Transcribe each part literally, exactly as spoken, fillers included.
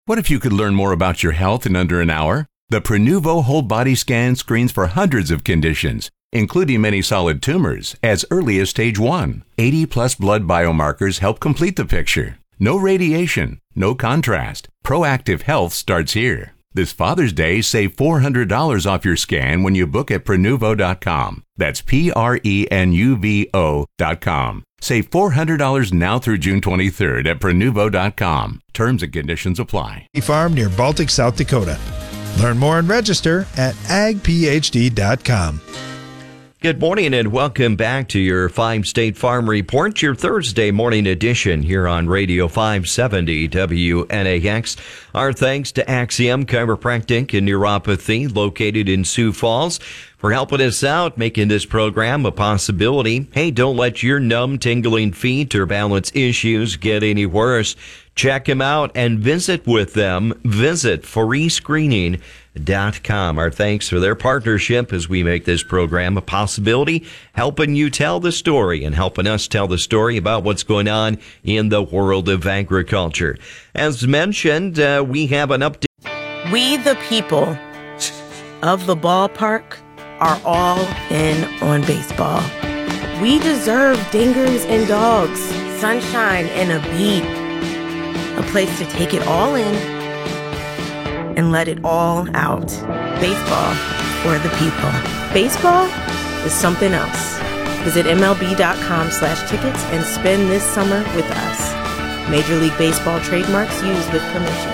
What if you could learn more about your health in under an hour? The Prenuvo Whole Body Scan screens for hundreds of conditions, including many solid tumors, as early as stage one. eighty plus blood biomarkers help complete the picture. No radiation, no contrast. Proactive health starts here. This Father's Day, save four hundred dollars off your scan when you book at Prenuvo dot com. That's P R E N U V O dot com. Save four hundred dollars now through June twenty-third at Prenuvo dot com. Terms and conditions apply. Farm near Baltic, South Dakota. Learn more and register at ag P H D dot com. Good morning and welcome back to your Five State Farm Report, your Thursday morning edition here on Radio five seventy W N A X. Our thanks to Axiom Chiropractic and Neuropathy, located in Sioux Falls, for helping us out, making this program a possibility. Hey, don't let your numb, tingling feet or balance issues get any worse. Check them out and visit with them. Visit free screening dot com. Our thanks for their partnership as we make this program a possibility, helping you tell the story and helping us tell the story about what's going on in the world of agriculture. As mentioned, uh, we have an update. We, the people of the ballpark, are all in on baseball. We deserve dingers and dogs, sunshine and a beat, a place to take it all in and let it all out. Baseball for the people. Baseball is something else. Visit M L B dot com slash tickets and spend this summer with us. Major League Baseball trademarks used with permission.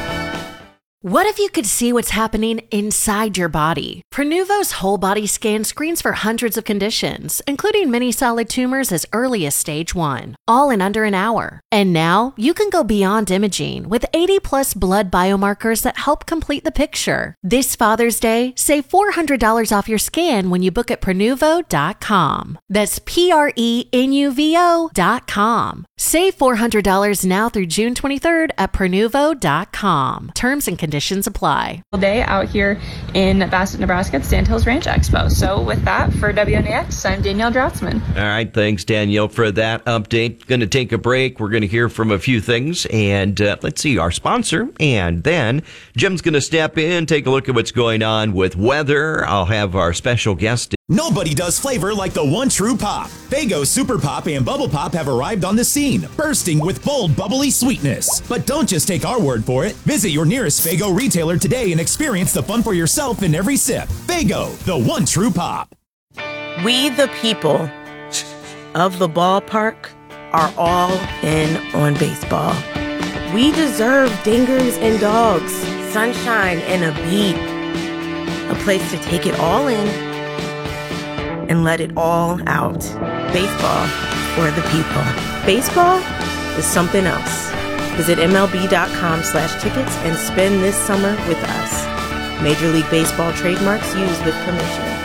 What if you could see what's happening inside your body? Prenuvo's whole body scan screens for hundreds of conditions, including many solid tumors as early as stage one, all in under an hour. And now you can go beyond imaging with eighty plus blood biomarkers that help complete the picture. This Father's Day, save four hundred dollars off your scan when you book at Prenuvo dot com. That's P R E N U V O dot com. Save four hundred dollars now through June twenty-third at Prenuvo dot com. Terms and conditions Conditions apply. Day out here in Bassett, Nebraska at Sandhills Ranch Expo. So with that, for W N A X, I'm Danielle Drautzman. All right, thanks Danielle for that update. Going to take a break. We're going to hear from a few things, and uh, let's see our sponsor, and then Jim's going to step in, take a look at what's going on with weather. I'll have our special guest. Nobody does flavor like the one true pop. Faygo Super Pop and Bubble Pop have arrived on the scene, bursting with bold, bubbly sweetness. But don't just take our word for it. Visit your nearest Faygo retailer today and experience the fun for yourself in every sip. Faygo, the one true pop. We, the people of the ballpark, are all in on baseball. We deserve dingers and dogs, sunshine and a beat, a place to take it all in and let it all out. Baseball for the people. Baseball is something else. Visit M L B dot com slash tickets and spend this summer with us. Major League Baseball trademarks used with permission.